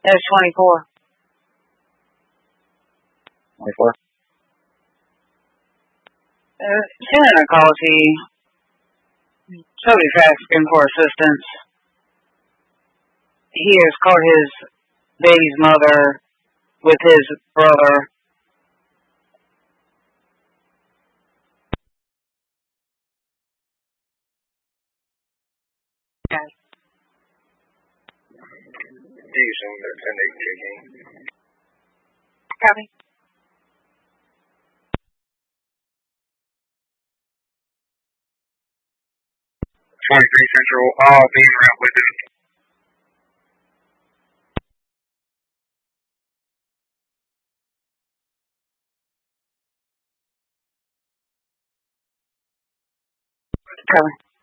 There's 24. 24? Senator calls Toby's asking for assistance. He has caught his baby's mother with his brother. Okay. Using the 10-8 Copy. 23 Central, all beam route windows. Copy.